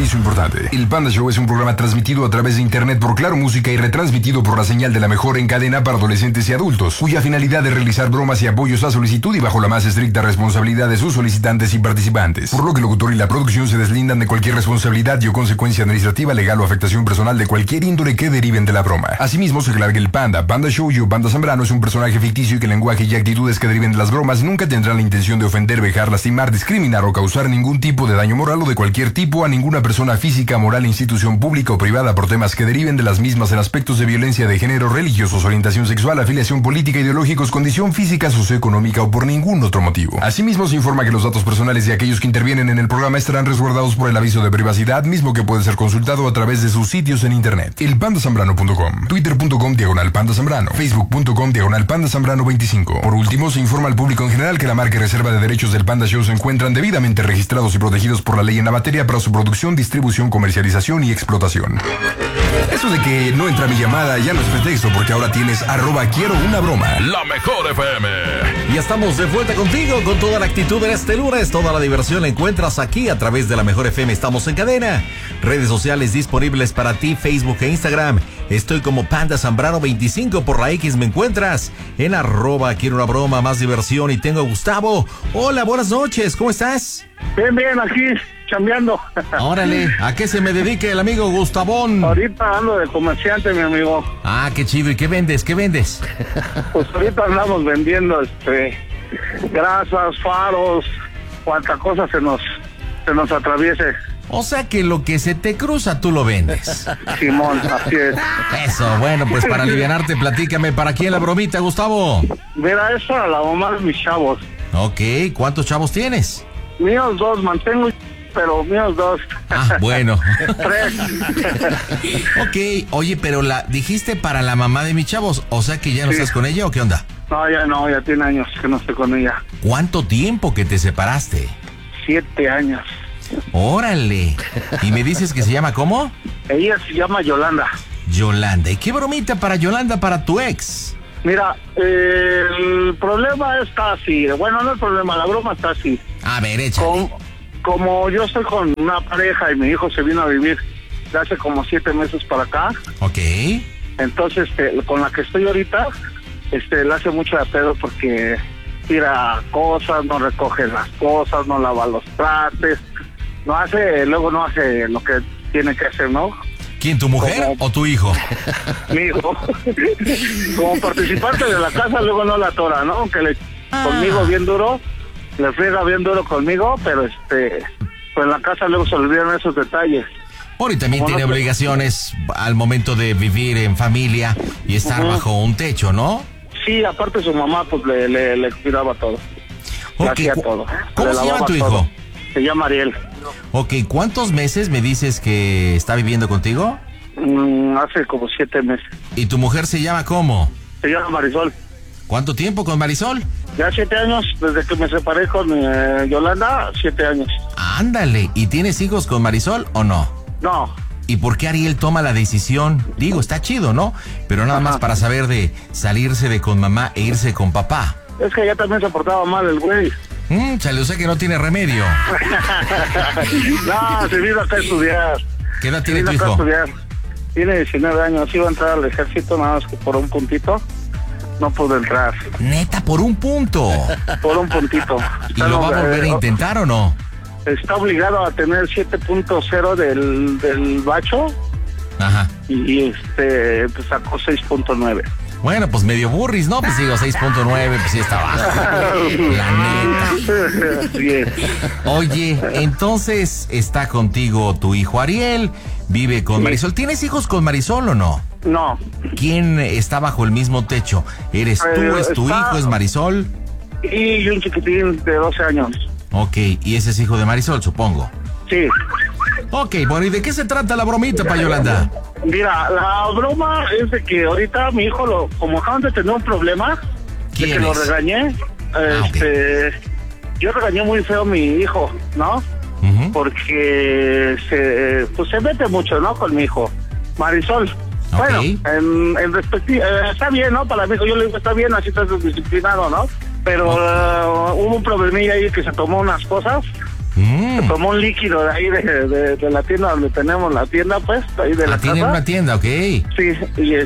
aviso importante. El Panda Show es un programa transmitido a través de internet por Claro Música y retransmitido por la señal de la mejor en cadena para adolescentes y adultos, cuya finalidad es realizar bromas y apoyos a solicitud y bajo la más estricta responsabilidad de sus solicitantes y participantes. Por lo que el locutor y la producción se deslindan de cualquier responsabilidad y o consecuencia administrativa, legal o afectación personal de cualquier índole que deriven de la broma. Asimismo, se aclara que el Panda Show y Panda Zambrano es un personaje ficticio y que el lenguaje y actitudes que deriven de las bromas nunca tendrán la intención de ofender, vejar, lastimar, discriminar o causar ningún tipo de daño moral o de cualquier tipo a ninguna persona física, moral, institución pública o privada por temas que deriven de las mismas en aspectos de violencia de género, religiosos, orientación sexual, afiliación política, ideológicos, condición física, socioeconómica o por ningún otro motivo. Asimismo, se informa que los datos personales de aquellos que intervienen en el programa estarán resguardados por el aviso de privacidad, mismo que puede ser consultado a través de sus sitios en internet. elpandasambrano.com, twitter.com/pandazambrano, facebook.com/pandazambrano25. Por último, se informa al público en general que la marca y reserva de derechos del Panda Show se encuentran debidamente registrados y protegidos por la ley en la materia para su producción, distribución, comercialización y explotación. Eso de que no entra mi llamada ya no es pretexto, porque ahora tienes @QuieroUnaBroma. La mejor FM. Y estamos de vuelta contigo con toda la actitud en este lunes. Toda la diversión la encuentras aquí a través de la mejor FM. Estamos en cadena. Redes sociales disponibles para ti, Facebook e Instagram. Estoy como Panda Zambrano 25 por la X. Me encuentras en @QuieroUnaBroma. Más diversión. Y tengo a Gustavo. Hola, buenas noches. ¿Cómo estás? Bien, aquí, chambeando. Órale, ¿a qué se me dedica el amigo Gustavón? Ahorita ando de comerciante, mi amigo. Ah, qué chido. ¿Y qué vendes? ¿Qué vendes? Pues ahorita andamos vendiendo, grasas, faros, cuanta cosa se nos atraviese. O sea que lo que se te cruza tú lo vendes. Simón, así es. Eso, bueno, pues para alivianarte, platícame, ¿para quién la bromita, Gustavo? Mira, es para la mamá de mis chavos. Ok, ¿cuántos chavos tienes? Míos 2, mantengo, pero míos 2. Ah, bueno. 3. Ok, oye, pero dijiste para la mamá de mis chavos, o sea que ya no estás con ella o qué onda? No, ya tiene años que no estoy con ella. ¿Cuánto tiempo que te separaste? 7 años. Órale. ¿Y me dices que se llama cómo? Ella se llama Yolanda. Yolanda. ¿Y qué bromita para Yolanda, para tu ex? Mira, el problema está así. Bueno, no el problema, la broma está así. A ver, échale. Como yo estoy con una pareja y mi hijo se vino a vivir de hace como 7 meses para acá. Ok. Entonces, con la que estoy ahorita, le hace mucho de pedo porque tira cosas, no recoge las cosas, no lava los trastes, luego no hace lo que tiene que hacer, ¿no? ¿Quién, tu mujer o tu hijo? Mi hijo. Como participante de la casa, luego no la atora, ¿no? Aunque conmigo bien duro, le friega bien duro conmigo, pero pues en la casa luego se olvidan esos detalles. Bueno, y también tiene obligaciones al momento de vivir en familia y estar bajo un techo, ¿no? Sí, aparte su mamá pues le cuidaba todo. Le hacía todo. ¿Cómo se llama tu hijo? Todo. Se llama Ariel. Ok, ¿cuántos meses me dices que está viviendo contigo? Hace como 7 meses. ¿Y tu mujer se llama cómo? Se llama Marisol. ¿Cuánto tiempo con Marisol? Ya 7 años, desde que me separé con Yolanda, 7 años. Ándale, ¿y tienes hijos con Marisol o no? No. ¿Y por qué Ariel toma la decisión? Digo, está chido, ¿no? Pero nada más para saber de salirse de con mamá e irse con papá. Es que ya también se portaba mal el güey. Chale, o sea que no tiene remedio. No, se vino acá a estudiar. ¿Qué edad tiene tu hijo? Tiene 19 años, iba a entrar al ejército, nada más que por un puntito no pudo entrar. Neta, por un punto. Por un puntito. ¿Y lo va a volver a intentar o no? Está obligado a tener 7.0 del bacho. Ajá. Y pues sacó 6.9. Bueno, pues medio burris, ¿no? Pues digo, 6.9, pues sí está bajo. La neta. Bien. Oye, entonces está contigo tu hijo Ariel, vive con Marisol. ¿Tienes hijos con Marisol o no? No. ¿Quién está bajo el mismo techo? ¿Eres tú, es tu hijo, es Marisol? Y un chiquitín de 12 años. Ok, y ese es hijo de Marisol, supongo. Sí. Ok, bueno, ¿y de qué se trata la bromita, pa' Yolanda? Mira, la broma es de que ahorita mi hijo, como acaban de tener un problema, de que lo regañé, okay. Yo regañé muy feo a mi hijo, ¿no? Uh-huh. Porque se mete mucho, ¿no? Con mi hijo, Marisol. Okay. Bueno, en está bien, ¿no? Para mi hijo, yo le digo, está bien, así estás disciplinado, ¿no? Pero hubo un problemilla ahí que se tomó unas cosas. Se tomó un líquido de ahí de la tienda donde tenemos la tienda, pues, ahí de la casa. Tiene una tienda, ok. Sí,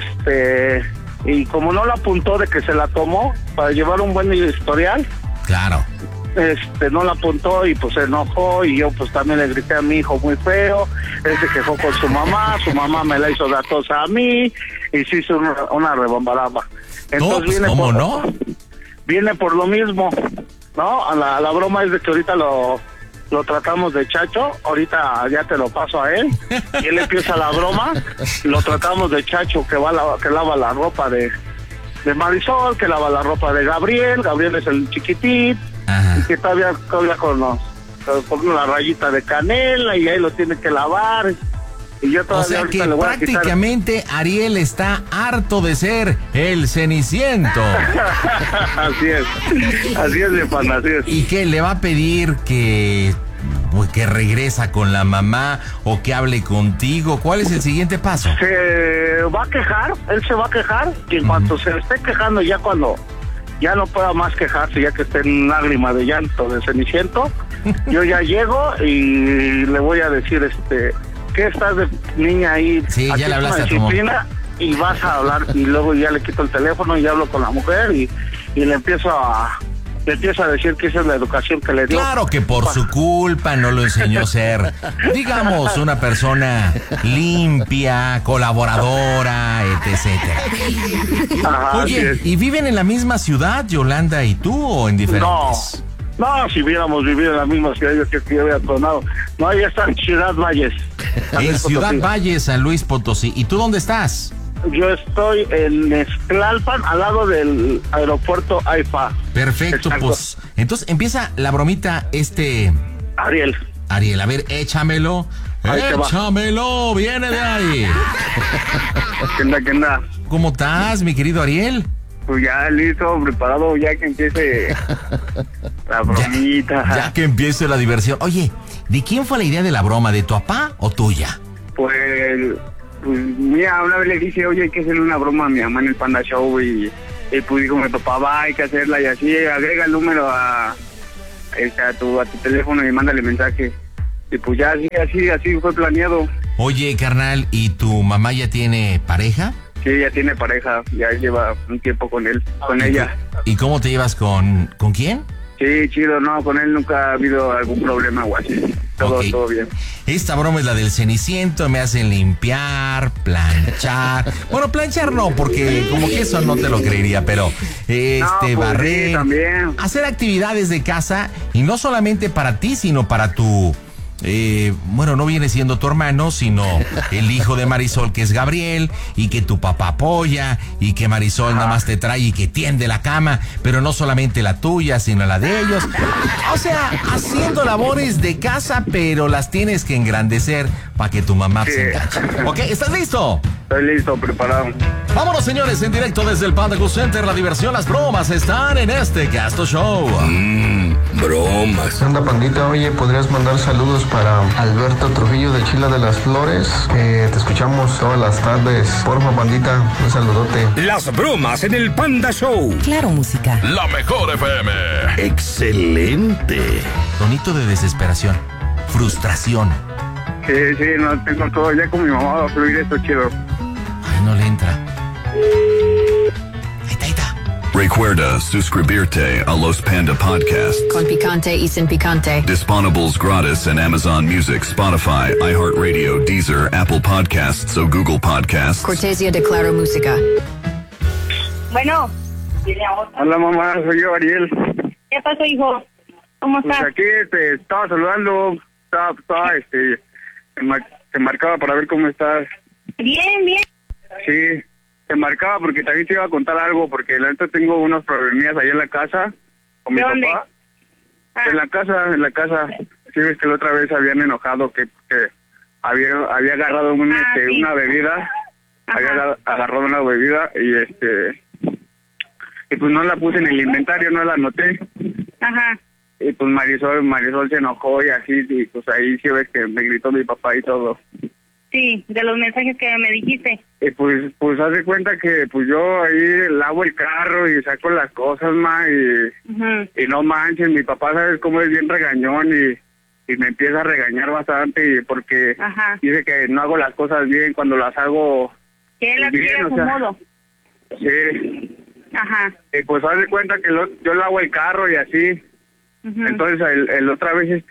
y como no la apuntó de que se la tomó para llevar un buen historial. Claro. No la apuntó y pues se enojó y yo pues también le grité a mi hijo muy feo. Él se quejó con su mamá me la hizo de tos a mí y se hizo una rebambaramba. Entonces ¿cómo no? Viene por lo mismo, ¿no? La broma es de que ahorita lo tratamos de chacho, ahorita ya te lo paso a él, y él empieza la broma, lo tratamos de chacho que lava la ropa de Marisol, que lava la ropa de Gabriel es el chiquitín, y que todavía con la rayita de canela y ahí lo tiene que lavar. Y yo todavía, o sea que prácticamente Ariel está harto de ser el Ceniciento. así es, mi pana, así es. ¿Y qué le va a pedir que regresa con la mamá o que hable contigo? ¿Cuál es el siguiente paso? Se va a quejar, él se va a quejar, y en cuanto se esté quejando, ya cuando ya no pueda más quejarse, ya que esté en lágrima de llanto de Ceniciento, yo ya llego y le voy a decir, ¿qué estás de niña ahí? Sí, ya le hablaste a tu disciplina y vas a hablar, y luego ya le quito el teléfono y hablo con la mujer y le empiezo a decir que esa es la educación que le dio. Claro que por su culpa no lo enseñó a ser, digamos, una persona limpia, colaboradora, etc. Oye, ¿y viven en la misma ciudad, Yolanda y tú, o en diferentes? No, si hubiéramos vivido en la misma ciudad, yo creo que yo hubiera tronado. No, ahí está en Ciudad Valles. En Ciudad Valles, San Luis Potosí. ¿Y tú dónde estás? Yo estoy en Esclalpan, al lado del aeropuerto AIFA. Perfecto, exacto. Pues entonces empieza la bromita Ariel, a ver, échamelo. Échamelo, viene de ahí. ¿Qué onda? ¿Cómo estás, mi querido Ariel? Pues ya listo, preparado, ya que empiece la bromita. Ya que empiece la diversión. Oye, ¿de quién fue la idea de la broma? ¿De tu papá o tuya? Pues mira, una vez le dije, oye, hay que hacerle una broma a mi mamá en el Panda Show y pues dijo mi papá, va, hay que hacerla y así, agrega el número a tu teléfono y mándale mensaje. Y pues ya así fue planeado. Oye, carnal, ¿y tu mamá ya tiene pareja? Sí, ya tiene pareja, ya lleva un tiempo con ella. ¿Y cómo te llevas con quién? Sí, chido, no, con él nunca ha habido algún problema o así. Todo bien. Esta broma es la del Ceniciento, me hacen limpiar, planchar. Bueno, planchar no, porque como que eso no te lo creería, pero barrer, sí, también. Hacer actividades de casa, y no solamente para ti, sino para tu no viene siendo tu hermano, sino el hijo de Marisol, que es Gabriel, y que tu papá apoya, y que Marisol nada más te trae y que tiende la cama, pero no solamente la tuya, sino la de ellos. O sea, haciendo labores de casa, pero las tienes que engrandecer para que tu mamá se enganche. ¿Ok? ¿Estás listo? Estoy listo, preparado. Vámonos, señores, en directo desde el Panda Cool Center. La diversión, las bromas están en este Gasto Show. Bromas. Anda, pandita, oye, ¿podrías mandar saludos para Alberto Trujillo de Chila de las Flores? Te escuchamos todas las tardes. Porfa, pandita, un saludote. Las bromas en el Panda Show. Claro, música. La mejor FM. Excelente. Tonito de desesperación, frustración. Sí, no tengo todo. Ya con mi mamá va a fluir esto chido. Ay, no le entra. Ahí está. Recuerda suscribirte a los Panda Podcasts. Con picante y sin picante. Disponibles gratis en Amazon Music, Spotify, iHeartRadio, Deezer, Apple Podcasts o Google Podcasts. Cortesía de Claro Música. Bueno. Hola, mamá, soy yo, Ariel. ¿Qué pasó, hijo? ¿Cómo estás? Pues aquí te estaba saludando. Te marcaba para ver cómo estás. Bien. Sí, te marcaba porque también te iba a contar algo, porque la neta tengo unos problemillas ahí en la casa con mi papá. En la casa. Sí, ves que la otra vez habían enojado que había agarrado una bebida. Había agarrado una bebida y pues no la puse en el inventario, no la anoté. Ajá. Y pues Marisol se enojó y así, y pues ahí sí ves que me gritó mi papá y todo. Sí, de los mensajes que me dijiste. Y pues haz de cuenta que pues yo ahí lavo el carro y saco las cosas, y no manches, mi papá sabes cómo es bien regañón y y me empieza a regañar bastante porque dice que no hago las cosas bien cuando las hago que él las quiere a su modo. Sí. Ajá. Pues haz de cuenta que yo lavo el carro y así. Entonces la otra vez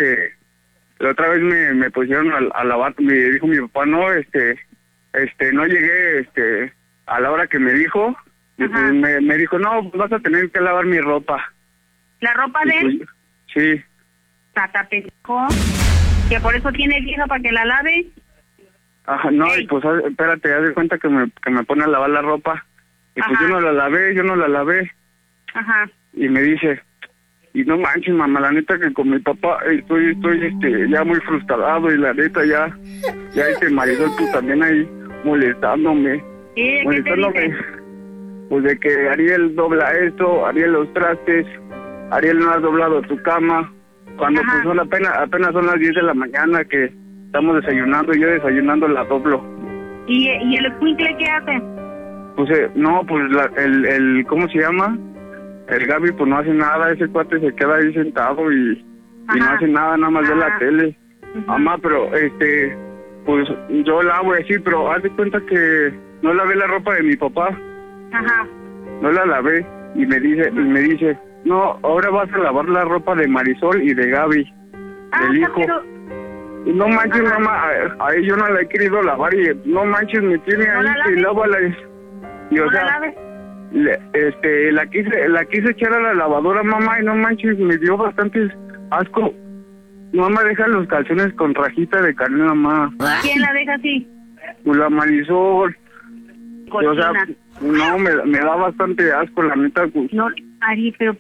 me pusieron a lavar, me dijo mi papá, no, no llegué a la hora que me dijo, y pues me dijo, no, vas a tener que lavar mi ropa. ¿La ropa de él? Pues, sí. Tatapesco, que por eso tiene vieja para que la lave. Ajá, no, y pues espérate, haz de cuenta que me pone a lavar la ropa, y pues yo no la lavé. Ajá. Y me dice, y no manches, mamá, la neta que con mi papá estoy ya muy frustrado, y la neta ya marido tú también ahí molestándome. ¿Y qué te dice? Pues de que Ariel dobla esto, Ariel los trastes, Ariel no has doblado tu cama, cuando pues son apenas son las 10 de la mañana que estamos desayunando, y yo desayunando la doblo. ¿Y el escuincle qué hace? Pues no, pues el ¿cómo se llama? El Gaby pues no hace nada, ese cuate se queda ahí sentado y no hace nada más ve la tele. Mamá, pero pues yo lavo y así, pero haz de cuenta que no lavé la ropa de mi papá. No la lavé y me dice, no, ahora vas a lavar la ropa de Marisol y de Gaby, del hijo. Pero... No manches, mamá, a yo no la he querido lavar y no manches, me tiene ahí y lávala. Y o sea, la quise echar a la lavadora, mamá, y no manches, me dio bastante asco. Mamá, deja los calzones con rajita de carne, mamá. ¿Quién la deja así? Pues la Marisol. Y, o sea, no, me da bastante asco, la neta. Pues. No, Ari, pero...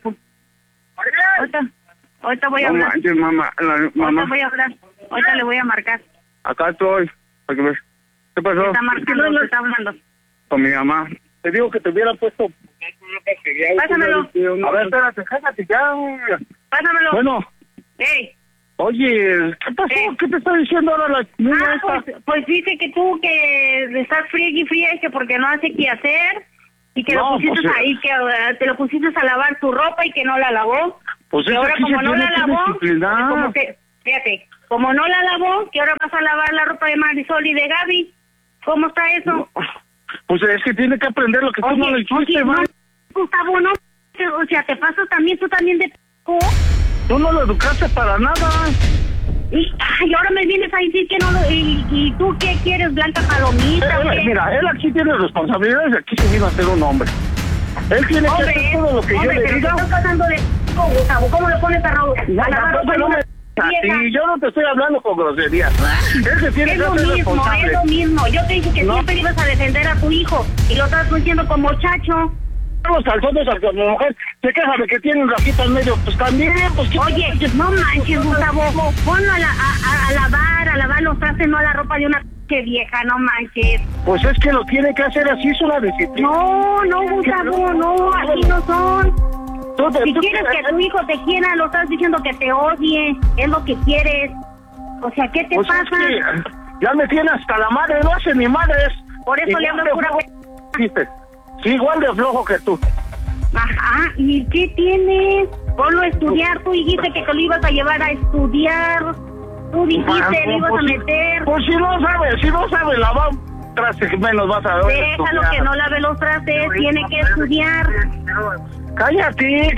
Ahorita voy a hablar. No manches, mamá. Ahorita voy a hablar. Ahorita le voy a marcar. Acá estoy. ¿Qué pasó? Está marcando, no está hablando. Con mi mamá. Te digo que te hubiera puesto... Pásamelo. A ver, espérate, cállate ya. Pásamelo. Bueno. Hey. Oye, ¿qué pasó? ¿Qué te está diciendo ahora la niña esta? Pues dice que tú que estás fría y que porque no hace qué hacer y que lo pusiste ahí, que te lo pusiste a lavar tu ropa y que no la lavó. Pues y ahora como no la lavó, como que, fíjate, como no la lavó, que ahora vas a lavar la ropa de Marisol y de Gaby. ¿Cómo está eso? No, pues es que tiene que aprender lo que tú no le hiciste, no, Gustavo, no, o sea, te pasas también, tú también de p***. Tú no lo educaste para nada. Y ahora me vienes a decir que no lo... ¿Y tú qué quieres, Blanca Palomita? Mira, él aquí tiene responsabilidades y aquí se vino a ser un hombre. Él tiene que hacer todo lo que yo le diga. Estás pasando de... Gustavo, ¿cómo le pones a lavar ropa de una vieja? Y yo no te estoy hablando con groserías. Él se tiene que hacer responsable. Es lo mismo. Yo te dije que siempre ibas a defender a tu hijo y lo estás diciendo como chacho. Los calzones a mi mujer se queja de que tiene un rajito en medio, pues también, pues... Oye, no manches, Gustavo, ponlo a lavar los trastes, no a la ropa de una vieja, no manches. Pues es que lo tiene que hacer así, es una disciplina. No, Gustavo, no, así no son. Si quieres que tu hijo te quiera, lo estás diciendo que te odie, es lo que quieres. O sea, ¿qué te pasa? Es que ya me tiene hasta la madre, no hace ni madres. Por eso le hablo pura güey. Sí, igual de flojo que tú. Ajá, ¿y qué tienes? Ponlo a estudiar, tú dijiste que te lo ibas a llevar a estudiar. Tú dijiste, le ibas a meter. Pues si no sabe lavar trastes, menos vas a ver. Déjalo que no lave los trastes, tiene que estudiar. Cállate.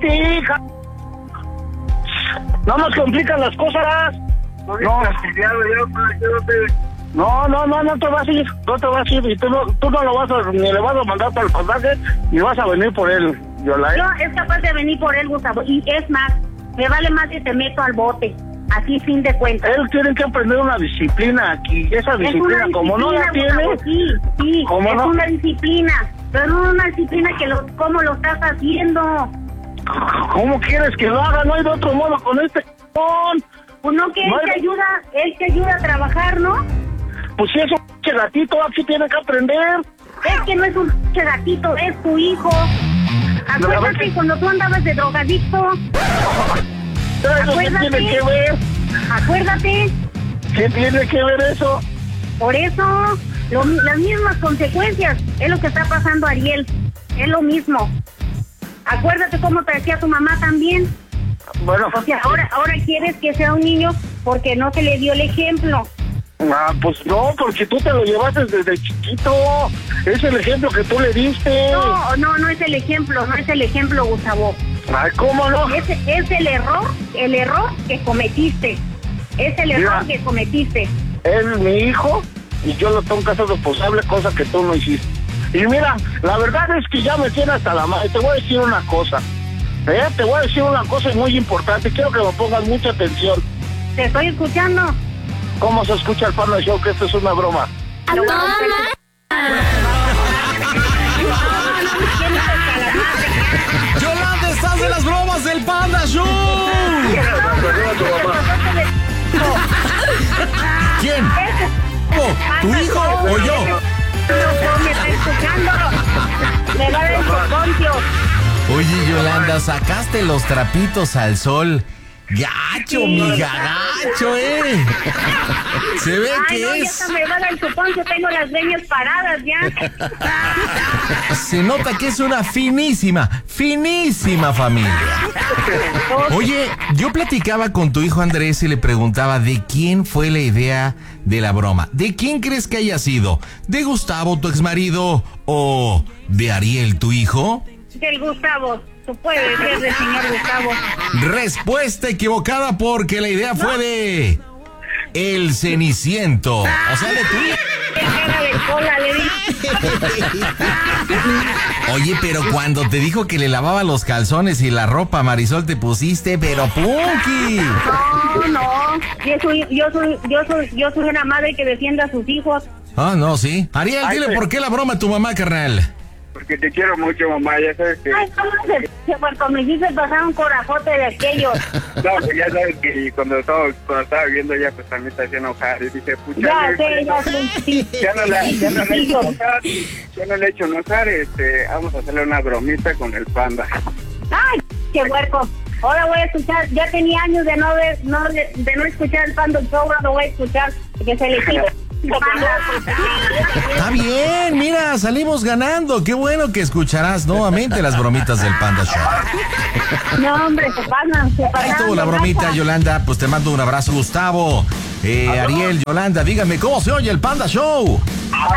No nos complican las cosas. No te vas a ir, y tú no lo vas a, ni le vas a mandar para el pasaje, ni vas a venir por él, Yolanda. No, es capaz de venir por él, Gustavo, y es más, me vale más que te meto al bote, así fin de cuentas. Él tiene que aprender una disciplina aquí, esa disciplina, como no la tiene, Gustavo, sí, es una disciplina, pero no una disciplina que ¿cómo lo estás haciendo? ¿Cómo quieres que lo haga? No hay de otro modo con este Pues no, que él te ayuda a trabajar, ¿no? Pues si es un gatito, aquí tiene que aprender. Es que no es un gatito, es tu hijo. Acuérdate cuando tú andabas de drogadicto. ¿Qué tiene que ver? Acuérdate. ¿Qué tiene que ver eso? Por eso, las mismas consecuencias es lo que está pasando a Ariel. Es lo mismo. Acuérdate cómo te decía tu mamá también. Bueno, o sea, ahora quieres que sea un niño porque no se le dio el ejemplo. Pues no, porque tú te lo llevaste desde chiquito. Es el ejemplo que tú le diste. No es el ejemplo, Gustavo. Ay, ¿cómo no? Es el error que cometiste. Es el error que cometiste. Él es mi hijo y yo lo tengo que hacer responsable, cosa que tú no hiciste. Y mira, la verdad es que ya me tiene hasta la madre. Te voy a decir una cosa. Te voy a decir una cosa muy importante. Quiero que me pongas mucha atención. Te estoy escuchando. ¿Cómo se escucha el Panda Show? Que esto es una broma. Yolanda, estás de las bromas del Panda Show. ¿Quién? ¿Tu hijo o yo? Me está escuchando. Me va a dar el cocontio. Oye, Yolanda, sacaste los trapitos al sol. Gacho, sí, mija, gacho, Se ve que no, es. Ya me va a dar el cocontio, tengo las greñas paradas ya. Se nota que es una finísima familia. Oye, yo platicaba con tu hijo Andrés y le preguntaba de quién fue la idea de la broma. ¿De quién crees que haya sido? ¿De Gustavo, tu exmarido, o de Ariel, tu hijo? Del Gustavo. Tú puedes ser del señor Gustavo. Respuesta equivocada, porque la idea fue de el Ceniciento. O sea, de tu hijo. Oye, pero cuando te dijo que le lavaba los calzones y la ropa, Marisol, te pusiste, pero punky. No. Yo soy una madre que defiende a sus hijos. Ah, no, sí. Ariel, dile por qué la broma a tu mamá, carnal. Porque te quiero mucho, mamá, ya sabes que... Ay, ¿cómo se cuando me hiciste pasar un corajote de aquellos? No, pues ya sabes que cuando estaba viendo ella, pues también te hacía enojar. Y dije, pucha... Ya sé. Ya no le he hecho enojar, vamos a hacerle una bromita con el Panda. Ay, qué huerco. Ahora voy a escuchar, ya tenía años de no escuchar el Panda Show, ahora lo voy a escuchar, que se le quite. Está bien, mira, salimos ganando. Qué bueno que escucharás nuevamente las bromitas del Panda Show. No, hombre, se pasan. Ahí estuvo la bromita, Yolanda. Pues te mando un abrazo, Gustavo. Ariel, Yolanda, díganme cómo se oye el Panda Show.